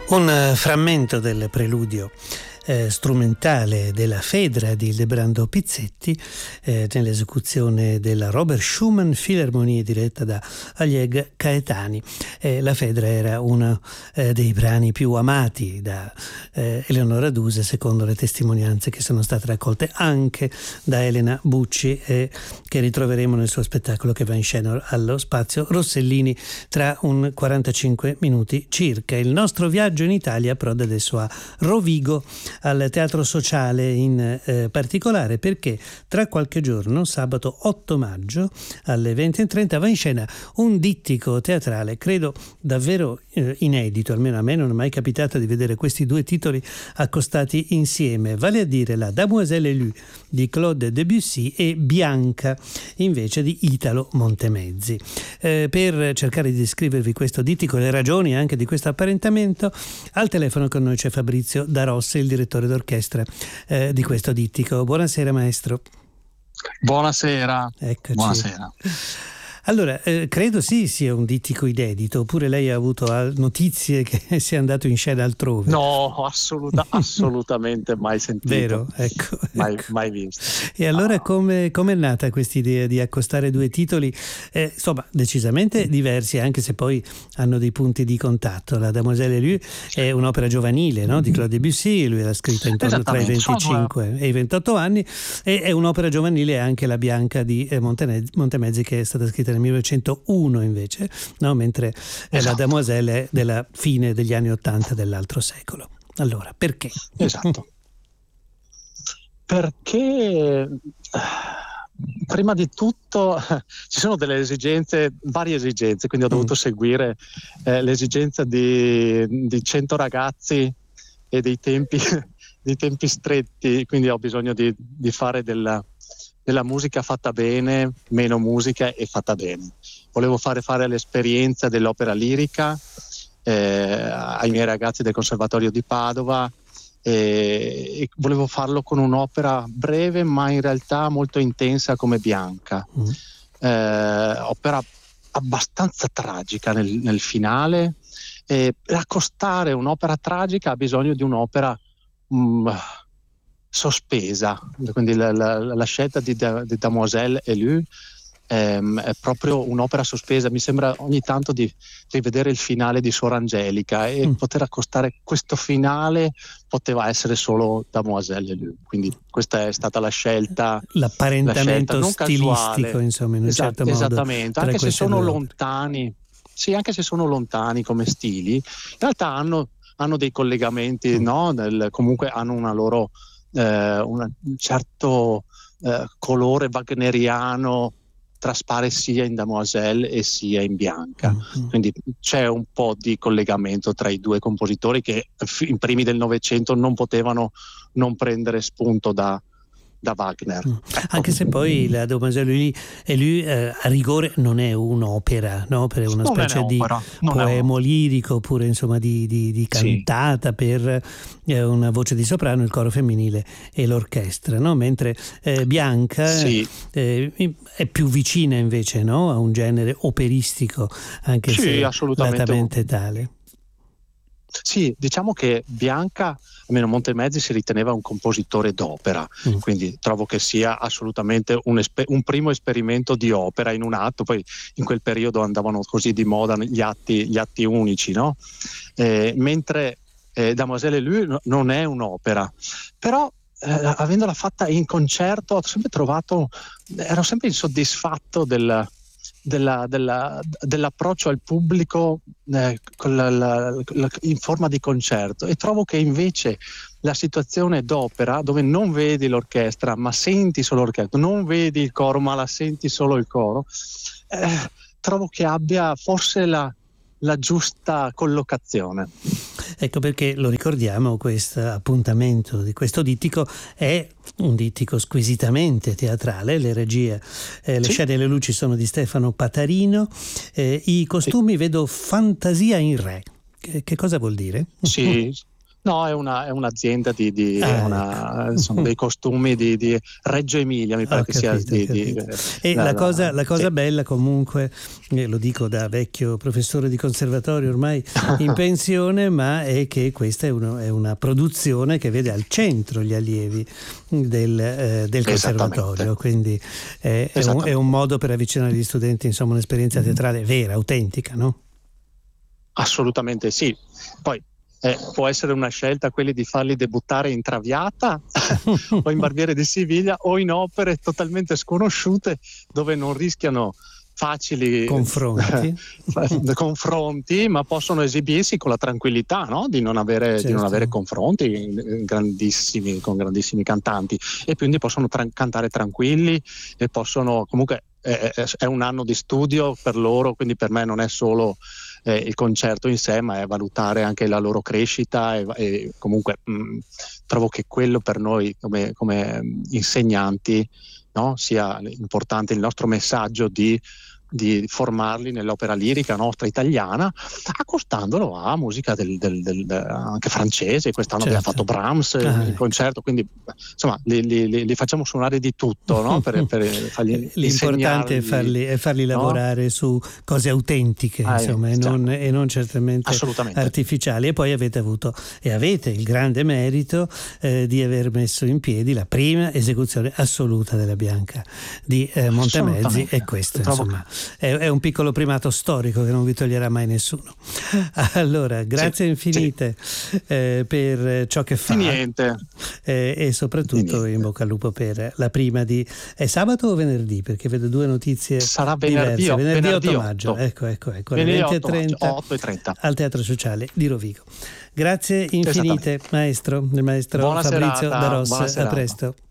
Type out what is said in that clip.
Un frammento del preludio strumentale della Fedra di Ildebrando Pizzetti nell'esecuzione della Robert Schumann Philharmonie diretta da Oleg Caetani. La Fedra era uno dei brani più amati da Eleonora Duse, secondo le testimonianze che sono state raccolte anche da Elena Bucci e che ritroveremo nel suo spettacolo che va in scena allo Spazio Rossellini tra un 45 minuti circa. Il nostro viaggio in Italia approda adesso a Rovigo, al Teatro Sociale in particolare, perché tra qualche giorno, sabato 8 maggio alle 20:30, va in scena un dittico teatrale, credo davvero inedito, almeno a me non è mai capitato di vedere questi due titoli accostati insieme, vale a dire la Damoiselle élue di Claude Debussy e Bianca invece di Italo Montemezzi. Per cercare di descrivervi questo dittico e le ragioni anche di questo apparentamento, al telefono con noi c'è Fabrizio Da Rosse, il direttore d'orchestra di questo dittico. Buonasera maestro. Buonasera. Eccoci. Buonasera. Allora, credo sì sia un dittico inedito, oppure lei ha avuto notizie che sia andato in scena altrove? No, assolutamente mai sentito. Vero? Ecco. Mai visto. E allora come è nata questa idea di accostare due titoli, insomma, decisamente diversi, anche se poi hanno dei punti di contatto? La Damoiselle élue è un'opera giovanile, no? Di Claude Debussy, lui l'ha scritta intorno tra i 25 e i 28 anni, e è un'opera giovanile anche la Bianca di Montemezzi, che è stata scritta nel 1901 invece, no? Mentre la Damoiselle è della fine degli anni 80 dell'altro secolo. Allora, perché? Esatto. Perché prima di tutto ci sono delle esigenze, varie esigenze, quindi ho dovuto seguire l'esigenza di 100 ragazzi e dei tempi stretti, quindi ho bisogno di fare della musica fatta bene, meno musica e fatta bene. Volevo fare l'esperienza dell'opera lirica ai miei ragazzi del Conservatorio di Padova e volevo farlo con un'opera breve ma in realtà molto intensa come Bianca. Opera abbastanza tragica nel finale. Per accostare un'opera tragica ha bisogno di un'opera sospesa, quindi la scelta di Damoiselle élue è proprio un'opera sospesa. Mi sembra ogni tanto di rivedere il finale di Suor Angelica e poter accostare questo finale poteva essere solo Damoiselle élue, quindi questa è stata la scelta, l'apparentamento non stilistico casuale. insomma, in un certo modo, esattamente, anche se sono lontani, anche se sono lontani come stili, in realtà hanno dei collegamenti, no? Comunque hanno una loro un certo colore wagneriano traspare sia in Damoiselle e sia in Bianca, quindi c'è un po' di collegamento tra i due compositori che in primi del Novecento non potevano non prendere spunto da Wagner. Anche se poi la Damoiselle élue a rigore non è un'opera, no? Per una specie di poemo lirico oppure insomma di cantata per una voce di soprano, il coro femminile e l'orchestra, no? Mentre Bianca è più vicina invece, no? A un genere operistico, anche se latamente tale. Sì, diciamo che Bianca, almeno Montemezzi, si riteneva un compositore d'opera, quindi trovo che sia assolutamente un primo esperimento di opera in un atto. Poi in quel periodo andavano così di moda gli atti unici, no? Mentre Damoiselle élue non è un'opera, però avendola fatta in concerto ero sempre insoddisfatto dell'approccio al pubblico in forma di concerto, e trovo che invece la situazione d'opera, dove non vedi l'orchestra ma senti solo l'orchestra, non vedi il coro ma la senti solo il coro, trovo che abbia forse la giusta collocazione. Ecco perché lo ricordiamo, questo appuntamento di questo dittico è un dittico squisitamente teatrale. Le regie, le scene e le luci sono di Stefano Patarino, i costumi vedo fantasia in re. Che cosa vuol dire? Sì, No, è un'azienda sono dei costumi di Reggio Emilia, mi pare che sia. E la cosa bella comunque, lo dico da vecchio professore di conservatorio ormai in pensione, ma è che questa è una produzione che vede al centro gli allievi del conservatorio, quindi è un modo per avvicinare gli studenti, insomma, un'esperienza teatrale vera, autentica, no? Assolutamente sì. Poi può essere una scelta quelli di farli debuttare in Traviata o in Barbiere di Siviglia o in opere totalmente sconosciute dove non rischiano facili confronti, ma possono esibirsi con la tranquillità, no? Di non avere confronti con grandissimi cantanti, e quindi possono cantare tranquilli e possono comunque è un anno di studio per loro, quindi per me non è solo il concerto in sé, ma è valutare anche la loro crescita e comunque trovo che quello per noi come insegnanti, no, sia importante il nostro messaggio di formarli nell'opera lirica nostra italiana, accostandolo a musica anche francese. Quest'anno abbiamo fatto Brahms in concerto, quindi insomma li facciamo suonare di tutto, no? per fargli l'importante è farli lavorare, no? Su cose autentiche, insomma, e non certamente artificiali. E poi avete il grande merito di aver messo in piedi la prima esecuzione assoluta della Bianca di Montemezzi, e questo insomma è un piccolo primato storico che non vi toglierà mai nessuno. Allora, grazie infinite per ciò che fa. Niente. E soprattutto in bocca al lupo per la prima è sabato o venerdì? Perché vedo due notizie sarà diverse. Venerdì 8 maggio. Ecco, alle 20:30 al Teatro Sociale di Rovigo. Grazie infinite, maestro. Il maestro Buona Fabrizio serata. Da Ros. A presto.